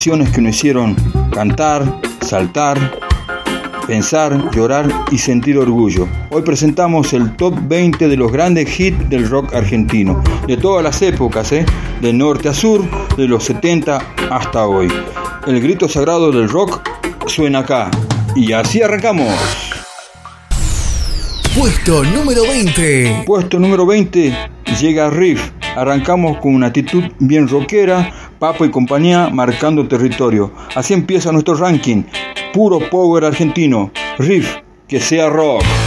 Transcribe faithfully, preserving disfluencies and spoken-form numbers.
canciones que nos hicieron cantar, saltar, pensar, llorar y sentir orgullo. Hoy presentamos el top veinte de los grandes hits del rock argentino, de todas las épocas, ¿eh? de norte a sur, de los setenta hasta hoy. El grito sagrado del rock suena acá, y así arrancamos. Puesto número veinte. Puesto número veinte, llega Riff. Arrancamos con una actitud bien rockera, Papo y compañía marcando territorio. Así empieza nuestro ranking, puro power argentino. Riff, que sea rock.